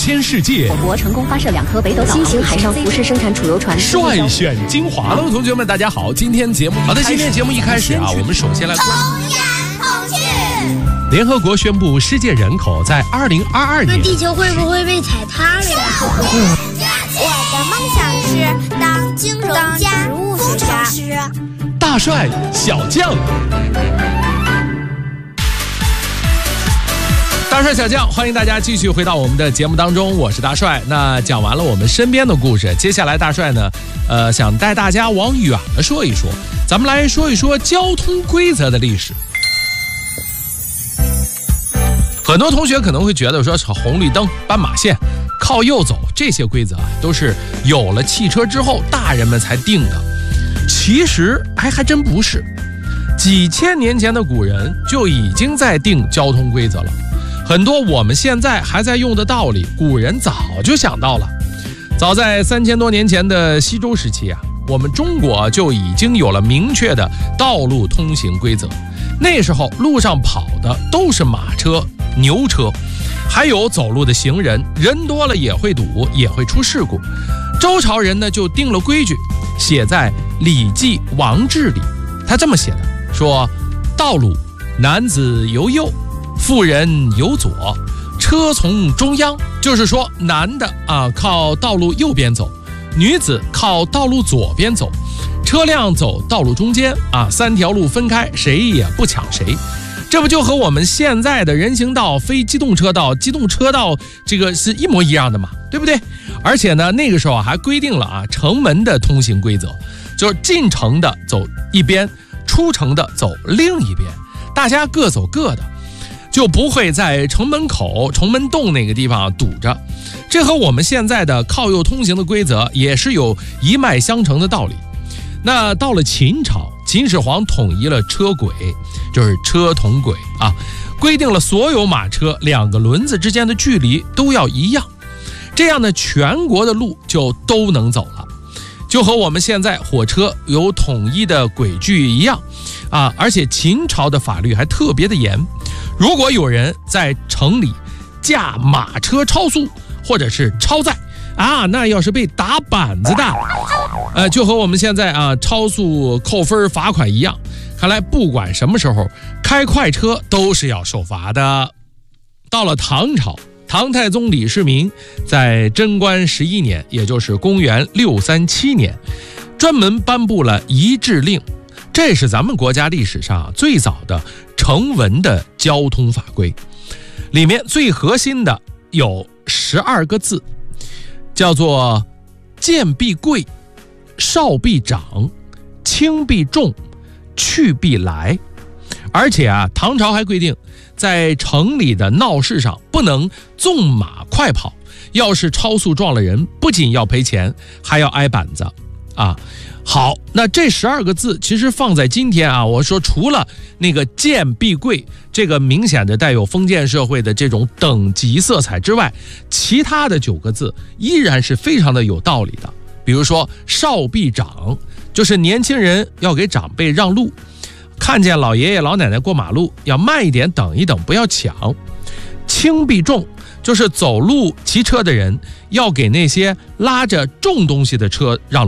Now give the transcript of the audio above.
千世界。 我国成功发射2颗北斗导新型海上浮式生产储油船， 率选精华。Hello， 同学们，大家好！今天节目今天节目一开始啊，我们首先来童言童趣。 联合国宣布，世界人口在2022年， 那地球会不会被踩塌了呀？我的梦想是当金融家、工程师。 大帅小将。大帅小将，欢迎大家继续回到我们的节目当中，我是大帅。那讲完了我们身边的故事，接下来大帅呢，想带大家往远了说一说，咱们来说一说交通规则的历史。很多同学可能会觉得说，红绿灯、斑马线、靠右走这些规则啊，都是有了汽车之后大人们才定的。其实还真不是，几千年前的古人就已经在定交通规则了。很多我们现在还在用的道理，古人早就想到了。早在3000多年前的西周时期啊，我们中国就已经有了明确的道路通行规则。那时候路上跑的都是马车、牛车，还有走路的行人，人多了也会堵，也会出事故。周朝人呢就定了规矩，写在《礼记·王志》里。他这么写的，说：道路，男子由右，妇人由左，车从中央。就是说，男的靠道路右边走，女子靠道路左边走，车辆走道路中间3条路分开，谁也不抢谁。这不就和我们现在的人行道、非机动车道、机动车道这个是一模一样的嘛，对不对？而且呢，那个时候还规定了城门的通行规则，就是进城的走一边，出城的走另一边，大家各走各的，就不会在城门口、城门洞那个地方堵着。这和我们现在的靠右通行的规则也是有一脉相承的道理。那到了秦朝，秦始皇统一了车轨，就是车同轨规定了所有马车2个轮子之间的距离都要一样，这样呢，全国的路就都能走了，就和我们现在火车有统一的轨距一样而且秦朝的法律还特别的严，如果有人在城里驾马车超速或者是超载那要是被打板子的，就和我们现在超速扣分罚款一样。看来不管什么时候开快车都是要受罚的。到了唐朝，唐太宗李世民在贞观11年，也就是公元637年，专门颁布了一制令，这是咱们国家历史上最早的成文的交通法规。里面最核心的有12个字，叫做贱必贵，少必长，轻必重，去必来。而且唐朝还规定，在城里的闹市上不能纵马快跑，要是超速撞了人，不仅要赔钱，还要挨板子好，那这12个字其实放在今天我说除了那个贱必贵这个明显的带有封建社会的这种等级色彩之外，其他的9个字依然是非常的有道理的。比如说少必长，就是年轻人要给长辈让路，看见老爷爷老奶奶过马路要慢一点，等一等，不要抢。轻必重，就是走路骑车的人要给那些拉着重东西的车让路。